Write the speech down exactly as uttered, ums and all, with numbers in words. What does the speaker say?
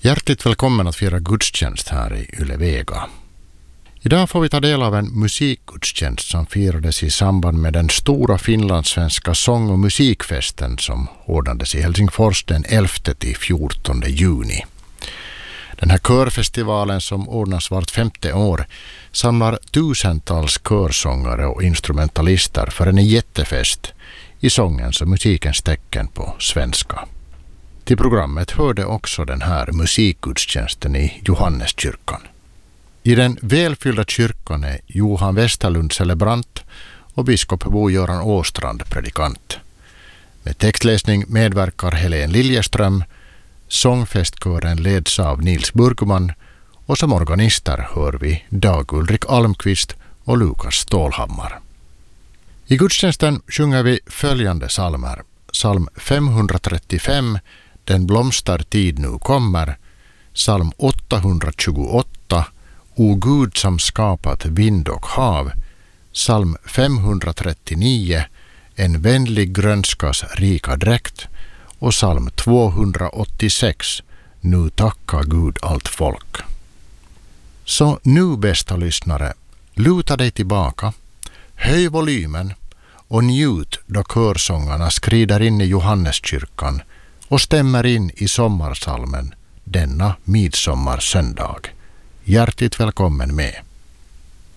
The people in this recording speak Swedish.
Hjärtligt välkommen att fira gudstjänst här i Yle Vega. Idag får vi ta del av en musikgudstjänst som firades i samband med den stora finlandssvenska sång- och musikfesten som ordnades i Helsingfors den elfte till fjortonde juni. Den här körfestivalen som ordnas vart femte år samlar tusentals körsångare och instrumentalister för en jättefest i sångens och musikens tecken på svenska. Till programmet hörde också den här musikgudstjänsten i Johanneskyrkan. I den välfyllda kyrkan är Johan Westerlund celebrant och biskop Bo-Göran Åstrand predikant. Med textläsning medverkar Helen Liljeström, sångfestkören leds av Nils Burgman och som organister hör vi Dag Ulrik Almqvist och Lukas Stålhammar. I gudstjänsten sjunger vi följande psalmer. Psalm femhundratrettiofem, Den blomstertid nu kommer. Psalm åttahundratjugoåtta, O Gud som skapat vind och hav. Psalm femhundratrettionio, En vänlig grönskas rika dräkt. Och psalm tvåhundraåttiosex, Nu tacka Gud allt folk. Så nu, bästa lyssnare, luta dig tillbaka, höj volymen och njut då körsångarna skrider in i Johanneskyrkan och stämmer in i sommarsalmen denna midsommarsöndag. Hjärtligt välkommen med.